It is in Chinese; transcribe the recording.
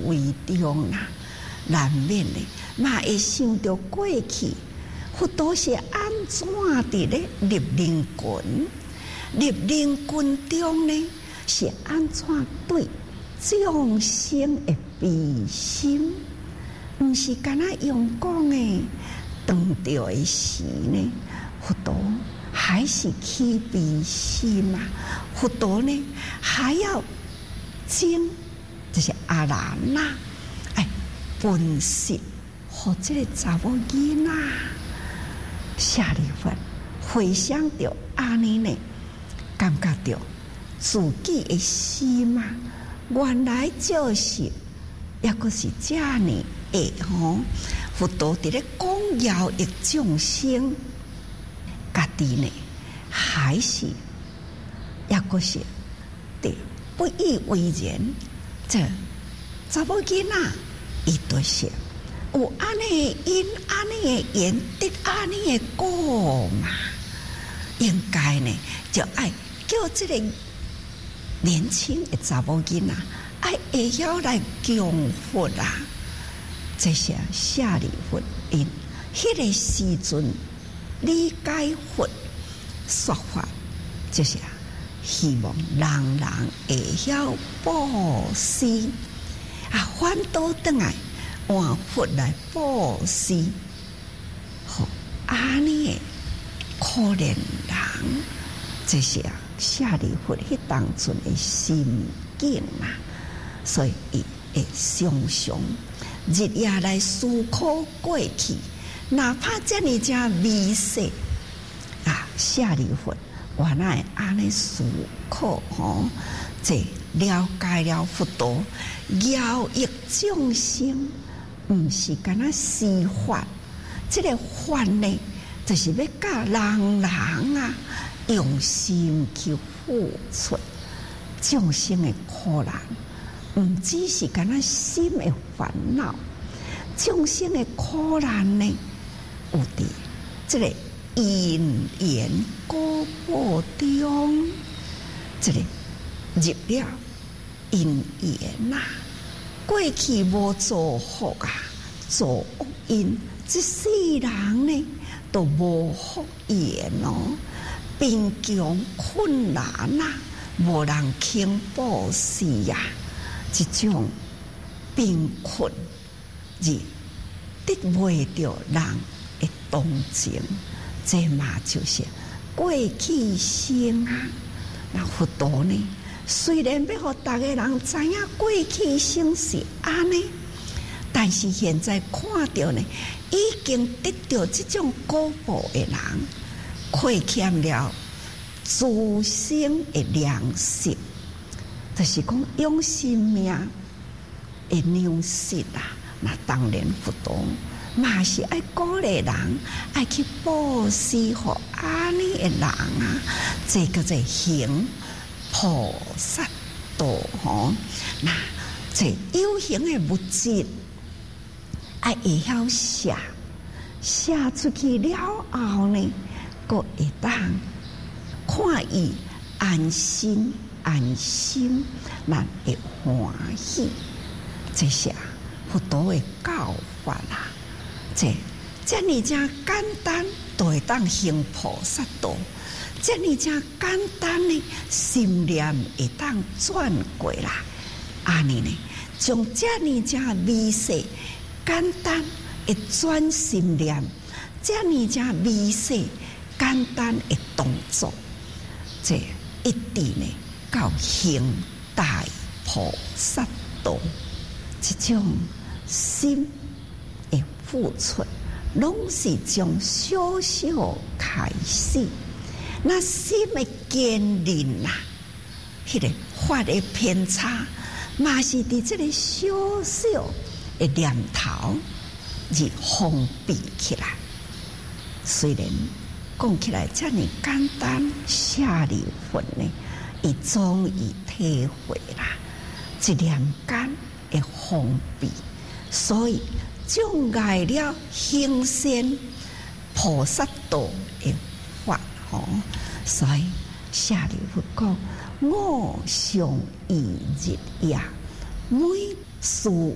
为重啦，难免的嘛会想到过去，佛陀是安怎伫咧入灵群？入灵群中呢，是安怎对众生的悲心？毋是干那用讲的，当着的时呢，佛陀还是起悲心嘛。佛陀呢，还要经就是阿难呐，分析和这个查某囡仔舍利弗回想着安尼呢，感觉到自己的心啊，原来就是也个是这样的吼。佛陀伫咧讲饶益众生，家己呢还是也个是对不以为然。这查某囡仔伊就是有安尼的因，安尼的缘，得安尼的果嘛。应该呢，就爱叫这个年轻的查某囡仔，会晓来供佛啊。这些舍利弗因迄个时阵理解佛说法，就是希望人人会晓布施反倒转来换佛来布施，好安尼的可怜人，这是舍利弗迄当阵的心境啊。所以伊会常常日夜来思考过去，哪怕这么正微细舍利弗原来安尼思考吼，这了解了佛陀饶益众生，毋是干那施法，这个法呢，就是要教人人用心去付出众生的苦难。毋只是干那心的烦恼，众生的苦难呢，有伫这个因缘果报中，这个入了因缘呐。过去无做福做恶因，这世人呢都无福缘哦，贫穷困难无人肯布施这种贫困而得袂到人的同情，这嘛就是过去生那佛陀呢，虽然要让大家人知影过去生是安尼，但是现在看到呢，已经得到这种果报的人，亏欠了自身的良心。就是讲用性命会流失那当然佛陀嘛是爱鼓励人，爱去布施给安尼的人这个在行菩萨道吼。那这有形的物质，爱会晓写出去了后呢，佫会当看伊安心。咱会欢喜，这是佛陀的教法这么正简单，都会当行菩萨道；这么正简单呢，心念会当转过来。安尼呢，将这么正微细简单的转心念，这么正微细简单的动作，这一定呢。到行大菩萨道，这种心的付出，拢是从小小开始。那心的坚韧迄个法的偏差，嘛是伫这个小小的念头而封闭起来。虽然讲起来这么简单，舍利弗呢？伊终于体会一念间的封闭，所以障碍了行善菩萨道的法所以舍利弗讲：我常忆日夜，每事